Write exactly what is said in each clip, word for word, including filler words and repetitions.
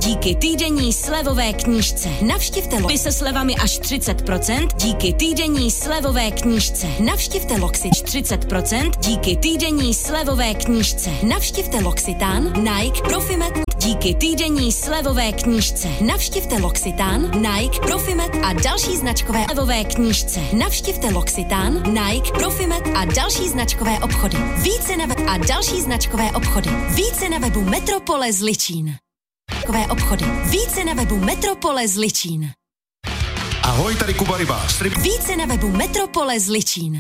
díky týdenní slevové knížce. Navštivte Loxy se slevami až třicet procent díky týdenní slevové knížce. Navštivte Loxy třicet procent díky týdenní slevové knížce. Navštivte L'Occitane, Nike, Profimet díky týdenní slevové knížce. Navštivte L'Occitane, Nike, Profimet a další značkové slevové knížce. Navštivte L'Occitane, Nike, Profimet a další značkové obchody. Více na web a další značkové obchody. Více na webu Metropole Zličín. Značkové obchody. Více na webu Metropole Zličín. Ahoj, tady Kuba Ryba. Ryb... Více na webu Metropole Zličín.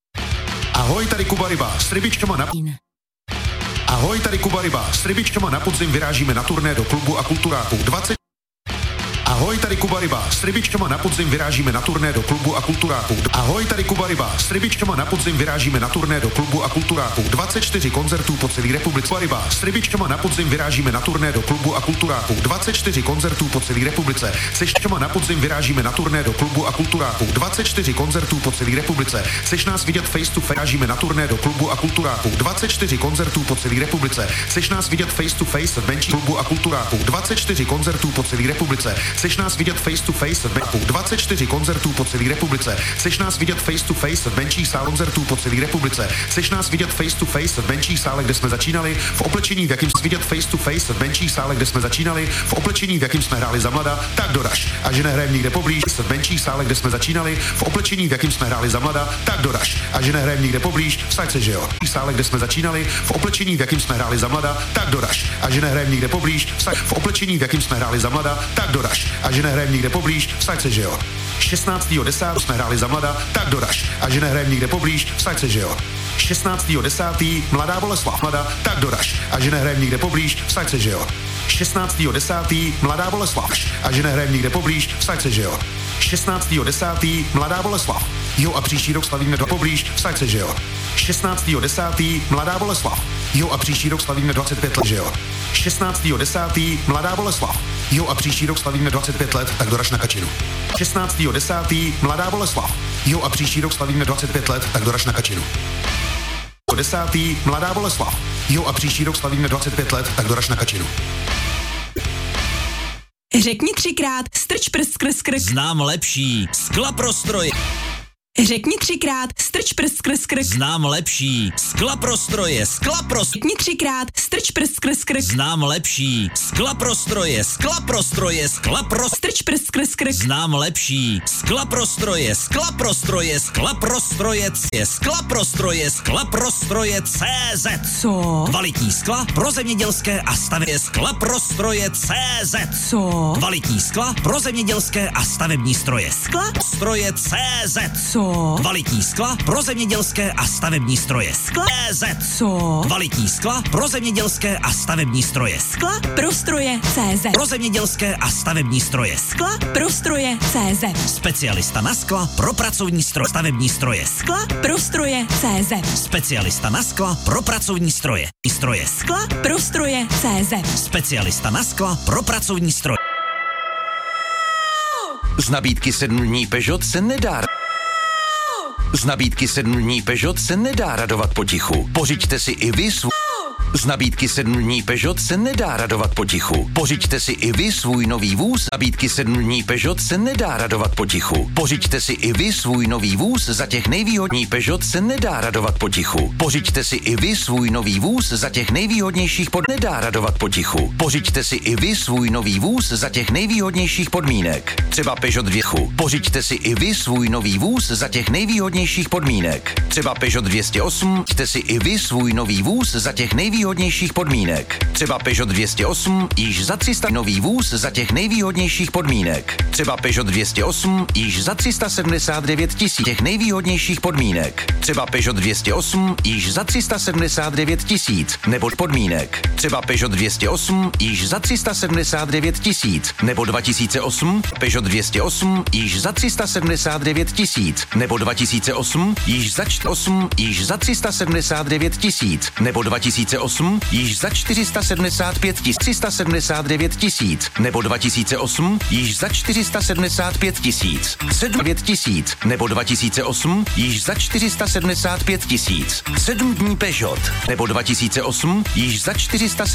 Ahoj, tady Kuba Ryba. S rybičkama na... Ahoj, tady Kuba Ryba. S rybičkama na podzim vyrážíme na turné do klubu a kulturáku dvacet. Ahoj, tady Kuba Ryba. S rybičkama na podzim vyrážíme na turné do klubu a kulturáku. Ahoj, tady Kuba Ryba. S rybičkama na podzim vyrážíme na turné do klubu a kulturáku. dvacet čtyři koncertů po celé republice. Kuba Ryba. S rybičkama na podzim vyrážíme na turné do klubu a kulturáku. dvacet čtyři koncertů po celé republice. Se rybičkama na podzim vyrážíme na turné do klubu a kulturáku. dvacet čtyři koncertů po celé republice. Seš nás vidět face to face. Vyrážíme na turné do klubu a kulturáku. dvacet čtyři koncertů po celé republice. Seš nás vidět face to face v menší klubu a kulturáku. dvacet čtyři koncertů po celé republice. Seš nás vidět face to face v Beku. dvacet čtyři koncertů po celé republice. Seš nás vidět face to face v menších sálech koncertů po celé republice. Seš nás vidět face to face v menších sálech, kde jsme začínali, v oblečení, v jakým jsme vidět face to face v menších sálech, kde jsme začínali, v oblečení, v jakým jsme hráli za mlada, tak doraž. A že nehrajeme nikde poblíž, v menších sálech, kde jsme začínali, v oblečení, v jakým jsme hráli za mlada, tak doraž. A že nehrajeme nikde poblíž, vsaď se, že jo. V sálech, kde jsme začínali, v oblečení, v jakým jsme hráli za mlada, tak doraž. A že nehrajeme nikde poblíž, vsaď v oblečení, v jakým jsme hráli za mlada, tak doraž. A že nehrajeme nikde poblíž, vsaď se, že jo. šestnáctého desátého jsme hráli za mlada, tak doraž. A že nehrajeme nikde poblíž, vsaď se, že jo. šestnáctého desátého Mladá Boleslav, mlada, tak doraž. A že nehrajeme nikde poblíž, vsaď se, že jo. šestnáctého desátého Mladá Boleslav. A že nehrajeme nikde poblíž, vsaď se, že jo. šestnáctého desátého Mladá Boleslav. Jo, a příští rok slavíme do poblíž, vsaď se, že jo. šestnáctého desátého Mladá Boleslav. Jo, a příští rok slavíme dvacet pět let, že jo. šestnáctého desátého Mladá Boleslav. Jo, a příští rok slavíme dvacet pět let, tak doraž na Kačinu. šestnáctého desátého Mladá Boleslav. Jo, a příští rok slavíme dvacet pět let, tak doraž na Kačinu. desátého Mladá Boleslav. Jo, a příští rok slavíme dvacet pět let, tak doraž na Kačinu. Řekni třikrát strč prst skrz krk. Znám lepší skla prostroje. Řekni třikrát strč prst skrz krk. Znám lepší skla prostroje, skla prostroje. Řekni třikrát strč prst skrz krk. Znám lepší skla prostroje, skla prostroje, skla prostroje. Strč prst skrz krk. Znám lepší skla prostroje, skla prostroje, skla prostroje, skla prostroje, skla prostroje C Z. Co? Kvalitní skla pro zemědělské a stavební skla prostroje C Z. Co? Kvalitní skla pro zemědělské a stavební stroje. Skla? Stroje C Z. Co? Kvalitní skla pro zemědělské a stavební stroje. Skla? C Z. Co? Kvalitní skla pro zemědělské a stavební stroje. Skla pro stroje C Z. Pro zemědělské a stavební stroje. Skla pro stroje C Z. Specialista na skla pro pracovní stroje. Stavební stroje. Skla pro stroje C Z. Specialista na skla pro pracovní stroje. I stroje. Skla pro stroje C Z. Specialista na skla pro pracovní stroje. Z nabídky sedm dní Peugeot se nedá Z nabídky sedm dní Peugeot se nedá radovat potichu. Pořiďte si i vy svůj... Z nabídky sedm dní Peugeot se nedá radovat potichu. Pořiďte si i vy svůj nový vůz. Z nabídky sedm dní Peugeot se nedá radovat potichu. Pořiďte si i vy svůj nový vůz za těch nejvýhodnějších. Peugeot se nedá radovat potichu. Pořiďte si i vy svůj nový vůz za těch nejvýhodnějších pod... Nedá radovat potichu. Pořiďte si i vy svůj nový vůz za těch nejvýhodnějších podmínek. Třeba Peugeot dvě. Pořiďte si i vy svůj nový vůz za těch nejvýhodnějších podmínek. Třeba Peugeot dvě stě osm. Pořiďte si i vy svůj nový vůz za těch nejvýhodnějších podmínek. Třeba Peugeot dvě stě osm již za tři sta nový vůz za těch nejvýhodnějších podmínek. Třeba Peugeot dvě stě osm již za tři sta sedmdesát devět tisíc těch nejvýhodnějších podmínek. Třeba Peugeot dvě stě osm již za tři sta sedmdesát devět tisíc nebo podmínek. Třeba Peugeot dvě stě osm již za tři sta sedmdesát devět tisíc nebo dva tisíce osm. Peugeot dvě stě osm již za tři sta sedmdesát devět tisíc nebo dva tisíce osm již za osm již za tři sta sedmdesát devět tisíc nebo dva tisíce osm již za čtyři sta sedmdesát pět tisíc, tři sta sedmdesát devět tisíc nebo dva tisíce osm již za čtyři sta sedmdesát pět tisíc, sedm tisíc nebo dva tisíce osm již za čtyři sta sedmdesát pět tisíc, sedm dní Peugeot nebo dva tisíce osm již za čtyři sta